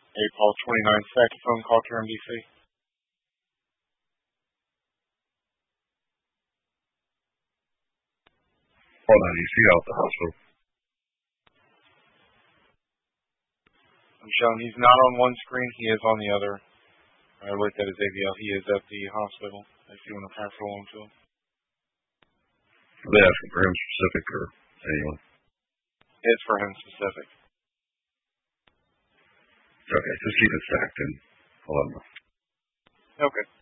April 29th, second phone call to MDC. Hold on, is he out the hospital? I'm showing he's not on one screen, he is on the other. I looked at his AVL, he is at the hospital. If you want to pass it along to him. Are they asking for him specific or anyone? It's for him specific. Okay, just keep it stacked and I'll let him know. Okay.